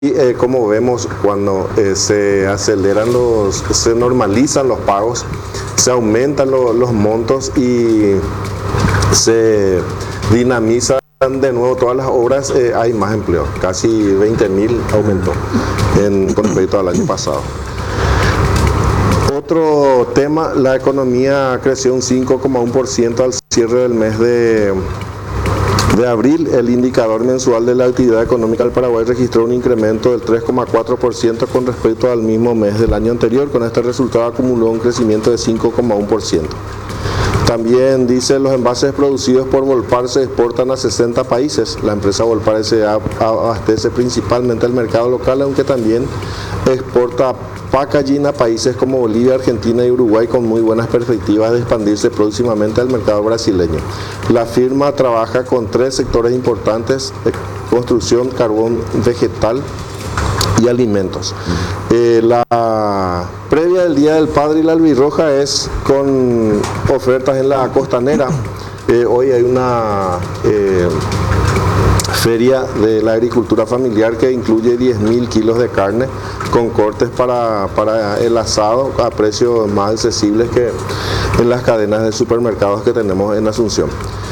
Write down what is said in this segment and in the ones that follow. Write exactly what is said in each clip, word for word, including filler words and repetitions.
Y eh, como vemos, cuando eh, se aceleran los, se normalizan los pagos, se aumentan lo, los montos y se dinamizan de nuevo todas las obras, eh, hay más empleo, casi veinte mil aumentó en, con respecto al año pasado. Otro tema, la economía creció un cinco coma uno por ciento al cierre del mes de de abril. El indicador mensual de la actividad económica del Paraguay registró un incremento del tres coma cuatro por ciento con respecto al mismo mes del año anterior. Con este resultado acumuló un crecimiento de cinco coma uno por ciento. También dice, los envases producidos por Volpar se exportan a sesenta países. La empresa Volpar S A abastece principalmente el mercado local, aunque también exporta packaging a países como Bolivia, Argentina y Uruguay, con muy buenas perspectivas de expandirse próximamente al mercado brasileño. La firma trabaja con tres sectores importantes: construcción, carbón vegetal y alimentos. Eh, la previa del Día del Padre y la albirroja es con ofertas en la costanera. Eh, hoy hay una eh, feria de la agricultura familiar que incluye diez mil kilos de carne con cortes para, para el asado a precios más accesibles que en las cadenas de supermercados que tenemos en Asunción.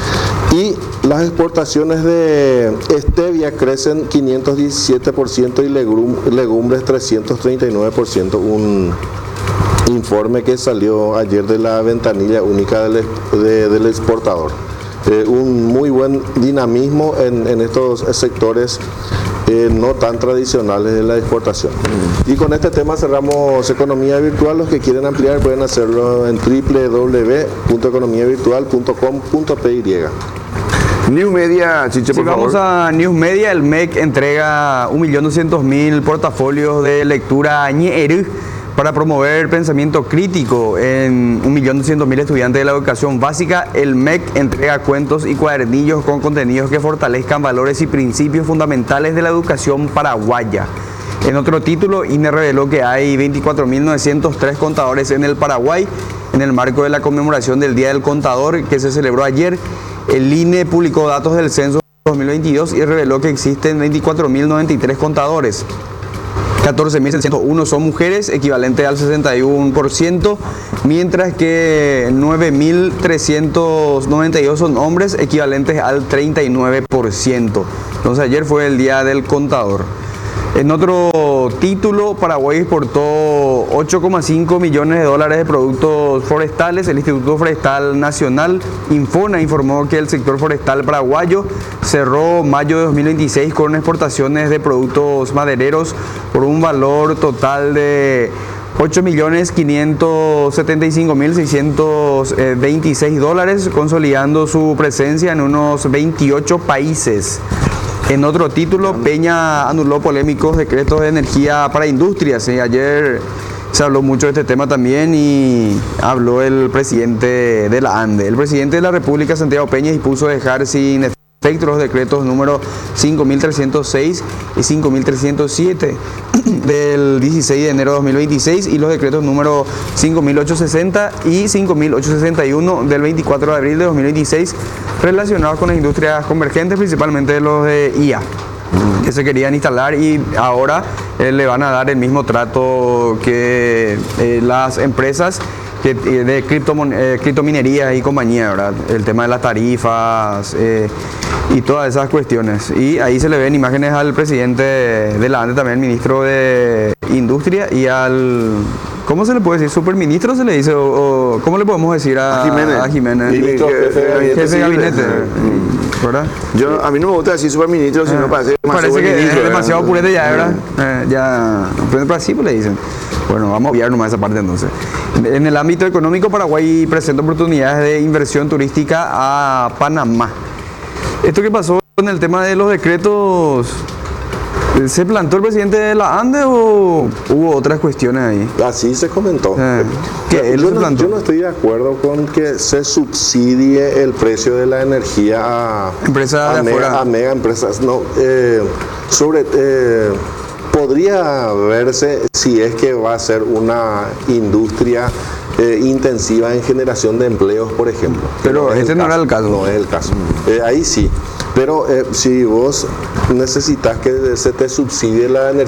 Y las exportaciones de stevia crecen quinientos diecisiete por ciento y legum, legumbres trescientos treinta y nueve por ciento, un informe que salió ayer de la ventanilla única del, de, del exportador. Eh, un muy buen dinamismo en, en estos sectores eh, no tan tradicionales de la exportación. Y con este tema cerramos Economía Virtual. Los que quieren ampliar pueden hacerlo en doble u doble u doble u punto economía virtual punto com punto p y. News Media, Chiche, por si vamos favor. a News Media, el M E C entrega un millón doscientos mil portafolios de lectura a Ñeerú para promover pensamiento crítico en un millón doscientos mil estudiantes de la educación básica. El M E C entrega cuentos y cuadernillos con contenidos que fortalezcan valores y principios fundamentales de la educación paraguaya. En otro título, I N E reveló que hay veinticuatro mil novecientos tres contadores en el Paraguay. En el marco de la conmemoración del Día del Contador que se celebró ayer, el I N E publicó datos del censo dos mil veintidós y reveló que existen veinticuatro mil noventa y tres contadores. catorce mil setecientos uno son mujeres, equivalente al sesenta y uno por ciento, mientras que nueve mil trescientos noventa y dos son hombres, equivalentes al treinta y nueve por ciento. Entonces ayer fue el Día del Contador. En otro título, Paraguay exportó ocho coma cinco millones de dólares de productos forestales. El Instituto Forestal Nacional, Infona, informó que el sector forestal paraguayo cerró mayo de dos mil veintiséis con exportaciones de productos madereros por un valor total de ocho millones quinientos setenta y cinco mil seiscientos veintiséis dólares, consolidando su presencia en unos veintiocho países. En otro título, Peña anuló polémicos decretos de energía para industrias. ¿sí? Ayer se habló mucho de este tema también y habló el presidente de la ANDE. El presidente de la República, Santiago Peña, dispuso dejar sin efecto los decretos número cinco mil trescientos seis y cinco mil trescientos siete del dieciséis de enero de dos mil veintiséis y los decretos número cinco mil ochocientos sesenta y cinco mil ochocientos sesenta y uno del veinticuatro de abril de dos mil veintiséis relacionados con las industrias convergentes, principalmente los de I A, que se querían instalar y ahora eh, le van a dar el mismo trato que eh, las empresas que, eh, de criptomon, eh, criptominería y compañía, ¿verdad? El tema de las tarifas eh, y todas esas cuestiones. Y ahí se le ven imágenes al presidente de la ANDE, también ministro de Industria, y al... ¿Cómo se le puede decir? ¿Superministro se le dice? ¿O, o cómo le podemos decir a, a Jiménez? A Jiménez? Ministro, jefe de gabinete. Jefe de gabinete, Sí. ¿verdad? Yo, a mí no me gusta decir superministro, sino parece Parece que ministro, es demasiado ¿verdad? purete ya, ¿verdad? Eh, ya, pero así pues le dicen. Bueno, vamos a obviar nomás esa parte entonces. En el ámbito económico, Paraguay presenta oportunidades de inversión turística a Panamá. Esto que pasó con el tema de los decretos, ¿se plantó el presidente de la ANDE o hubo otras cuestiones ahí? Así se comentó. Eh, ¿qué? ¿Él yo, se no, plantó? yo no estoy de acuerdo con que se subsidie el precio de la energía a, Empresas a, de mega, afuera. a mega empresas. No, eh, sobre, eh, podría verse si es que va a ser una industria eh, intensiva en generación de empleos, por ejemplo. Pero no es este el no caso, era el caso. No es el caso. Eh, ahí sí. Pero eh, si vos necesitas que se te subsidie la energía